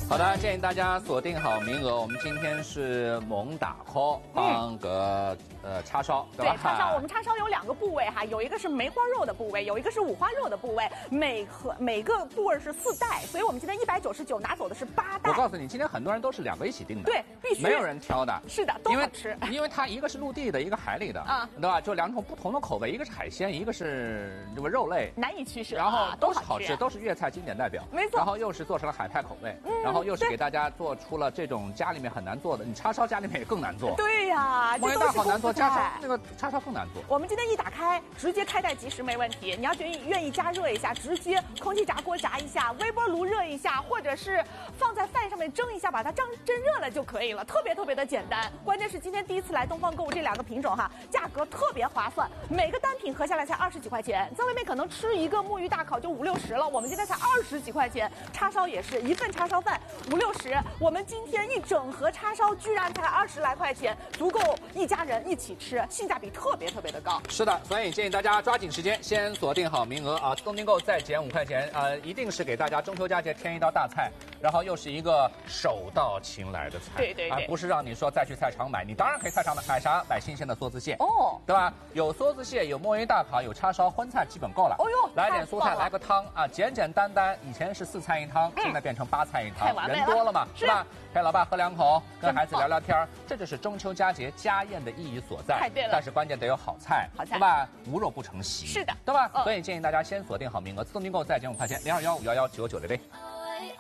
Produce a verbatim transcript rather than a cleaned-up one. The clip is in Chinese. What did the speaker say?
好的，建议大家锁定好名额。我们今天是猛打 call 帮个、嗯、呃叉烧，对吧？ 对，叉烧我们叉烧有两个部位哈，有一个是梅花肉的部位，有一个是五花肉的部位，每盒每个部位是四袋，所以我们今天一百九十九拿走的是八袋。 我告诉你，今天很多人都是两个一起订的， 对，必须没有人挑的。 是的，都好吃。 因为因为它一个是陆地的，一个海里的，啊，对吧？就两种不同的口味，一个是海鲜，一个是这个肉类， 难以取舍。 然后都是好吃，都是粤菜经典代表， 没错。 然后又是做成了海派口味，嗯、然后又是给大家做出了这种家里面很难做的，你叉烧家里面也更难做。 对呀， 莫大好难做，叉烧那个叉烧更难做。 我们今天一打开，直接开袋即食没问题。你要觉得愿意加热一下，直接空气炸锅炸一下，微波炉热一下，或者是放在饭上面蒸一下，把它蒸蒸热了就可以了，特别特别的简单。关键是今天第一次来东方购物，这两个品种哈，价格特别划算，每个单品合下来才二十几块钱，在外面可能吃一个墨鱼大烤就五六十了，我们今天才二十几块钱。叉烧也是一份叉烧饭五六十，我们今天一整盒叉烧居然才二十来块钱，足够一家人一起吃，性价比特别特别的高。 是的，所以建议大家抓紧时间，先锁定好名额啊！东京购再减五块钱，呃，一定是给大家中秋佳节添一道大菜，然后又是一个手到擒来的菜， 对对对， 而不是让你说再去菜场买，你当然可以菜场买，买啥？买新鲜的梭子蟹哦， 对吧？有梭子蟹，有墨鱼大烤，有叉烧，荤菜基本够了。 哦呦， 来点蔬菜，来个汤啊，简简单单。以前是四菜一汤，现在变成八菜一汤， 嗯、 人多了嘛，是吧？陪老爸喝两口，跟孩子聊聊天，这就是中秋佳节家宴的意义所在。 太对了， 但是关键得有好菜， 好菜， 对吧？无肉不成席， 是的， 对吧？嗯、所以建议大家先锁定好名额，自动订购再减五块钱，零二幺五幺幺九九零零。